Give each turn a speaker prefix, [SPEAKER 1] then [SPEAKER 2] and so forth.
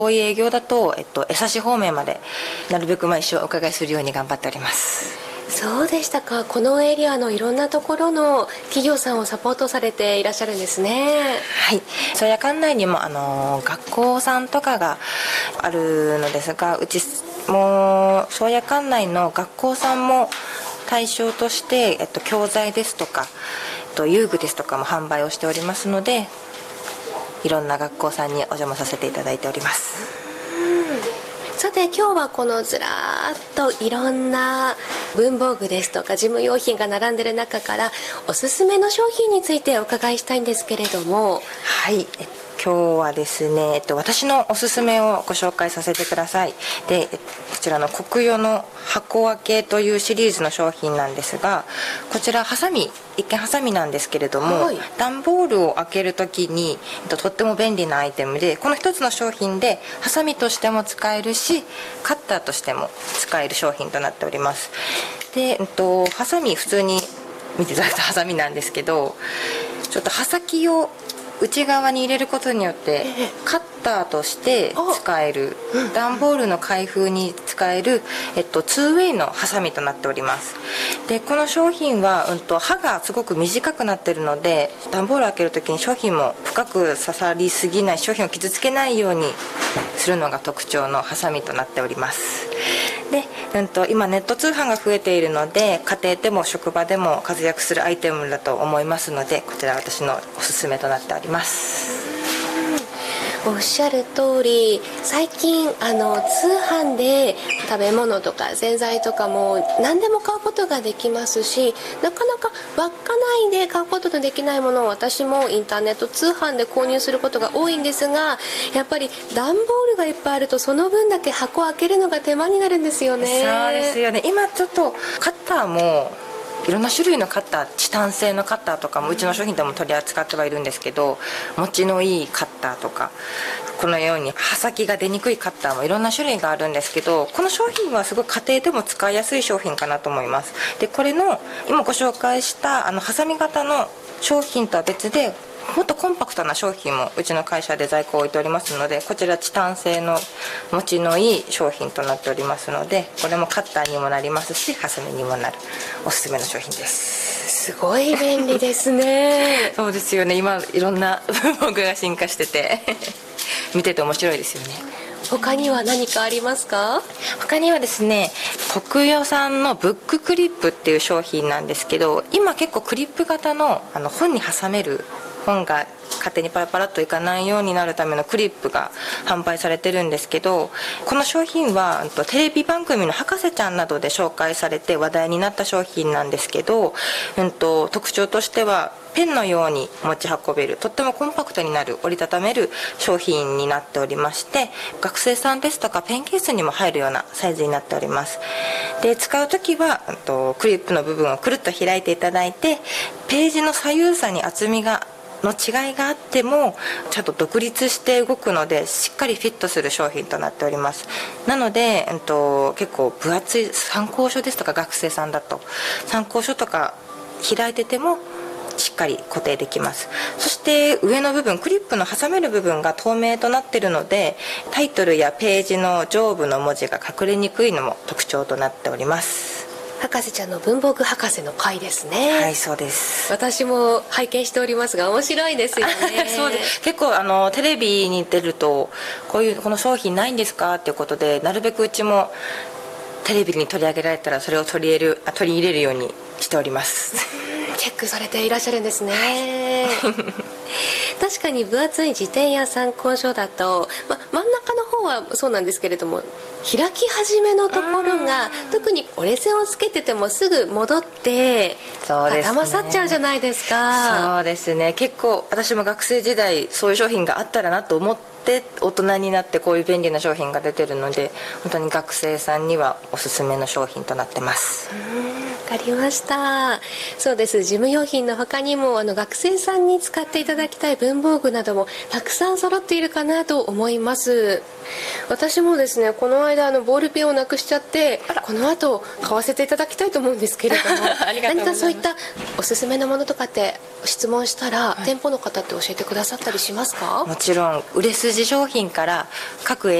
[SPEAKER 1] こういう営業だと、江差方面までなるべく一生お伺いするように頑張っております。
[SPEAKER 2] そうでしたか。このエリアのいろんなところの企業さんをサポートされていらっしゃるんですね。
[SPEAKER 1] はい、宗谷管内にも学校さんとかがあるのですが、うちも宗谷管内の学校さんも対象として、教材ですとか、遊具ですとかも販売をしておりますので、いろんな学校さんにお邪魔させていただいております。
[SPEAKER 2] さて今日はこのずらーっといろんな文房具ですとか事務用品が並んでる中からおすすめの商品についてお伺いしたいんですけれども。
[SPEAKER 1] はい、今日はですね、私のおすすめをご紹介させてください。で、こちらのコクヨの箱分けというシリーズの商品なんですが、こちら一見ハサミなんですけれども、はい、段ボールを開けるときにとっても便利なアイテムで、この一つの商品でハサミとしても使えるし、カッターとしても使える商品となっております。で、ハサミ普通に見ていただくとハサミなんですけど、ちょっと刃先を内側に入れることによってカッターとして使える、段ボールの開封に使える、2ウェイのハサミとなっております。でこの商品は、刃がすごく短くなっているので、段ボールを開けるときに商品も深く刺さりすぎない、商品を傷つけないようにするのが特徴のハサミとなっております。で、今ネット通販が増えているので、家庭でも職場でも活躍するアイテムだと思いますので、こちら私のおすすめとなっております。
[SPEAKER 2] おっしゃる通り、最近通販で食べ物とか洗剤とかも何でも買うことができますし、なかなか稚内で買うことのできないものを私もインターネット通販で購入することが多いんですが、やっぱり段ボールがいっぱいあるとその分だけ箱を開けるのが手間になるんですよね。
[SPEAKER 1] そうですよね。今ちょっとカッターもいろんな種類のカッター、チタン製のカッターとかもうちの商品でも取り扱ってはいるんですけど、持ちのいいカッターとか、このように刃先が出にくいカッターもいろんな種類があるんですけど、この商品はすごく家庭でも使いやすい商品かなと思います。でこれの今ご紹介したハサミ型の商品とは別で、もっとコンパクトな商品もうちの会社で在庫を置いておりますので、こちらチタン製の持ちのいい商品となっておりますので、これもカッターにもなりますし、ハサミにもなるおすすめの商品です。
[SPEAKER 2] すごい便利ですね。
[SPEAKER 1] そうですよね。今いろんな文房具が進化してて見てて面白いですよね。
[SPEAKER 2] 他には何かありますか？
[SPEAKER 1] 他にはですね、コクヨさんのブッククリップっていう商品なんですけど、今結構クリップ型の本に挟める、本が勝手にパラパラっといかないようになるためのクリップが販売されてるんですけど、この商品はテレビ番組の博士ちゃんなどで紹介されて話題になった商品なんですけど、特徴としてはペンのように持ち運べる、とってもコンパクトになる、折りたためる商品になっておりまして、学生さんですとかペンケースにも入るようなサイズになっております。で使う時はクリップの部分をくるっと開いていただいて、ページの左右差に厚みの違いがあってもちゃんと独立して動くので、しっかりフィットする商品となっております。なので、結構分厚い参考書ですとか、学生さんだと参考書とか開いててもしっかり固定できます。そして上の部分、クリップの挟める部分が透明となっているので、タイトルやページの上部の文字が隠れにくいのも特徴となっております。
[SPEAKER 2] 博士ちゃんの文房具博士の会ですね。
[SPEAKER 1] はい、そうです。
[SPEAKER 2] 私も拝見しておりますが面白いですよね。
[SPEAKER 1] そうです。結構テレビに出るとこの商品ないんですかっていうことで、なるべくうちもテレビに取り上げられたらそれを取り入れるようにしております
[SPEAKER 2] チェックされていらっしゃるんですね。確かに分厚い辞典や参考書だと、真ん中の方はそうなんですけれども、開き始めのところが特に折れ線をつけててもすぐ戻って固まさっちゃうじゃないですか。
[SPEAKER 1] そうですね。結構私も学生時代そういう商品があったらなと思って大人になってこういう便利な商品が出てるので、本当に学生さんにはおすすめの商品となってます。
[SPEAKER 2] かりました。そうです。事務用品の他にも学生さんに使っていただきたい文房具などもたくさん揃っているかなと思います。私もですね、この間ボールペンをなくしちゃって、この後買わせていただきたいと思うんですけれども何かそういったおすすめのものとかって質問したら、店舗の方って教えてくださったりしますか？
[SPEAKER 1] もちろん売れ筋商品から各